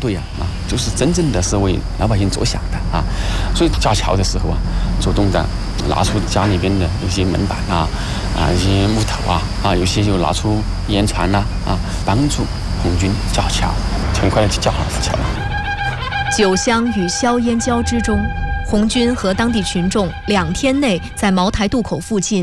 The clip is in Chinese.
队就是真正的是为老百姓着想的所以架桥的时候主动的拿出家里边的有些门板一些木头有些就拿出烟船帮助红军架桥，很快的就架好浮桥了。 酒香与硝烟交织中，红军和当地群众2天内在茅台渡口附近